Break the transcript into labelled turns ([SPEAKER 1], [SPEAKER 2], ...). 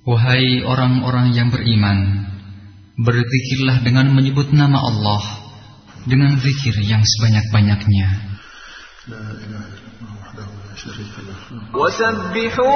[SPEAKER 1] Wahai orang-orang yang beriman, berzikirlah dengan menyebut nama Allah dengan zikir yang sebanyak-banyaknya.
[SPEAKER 2] وسبحوا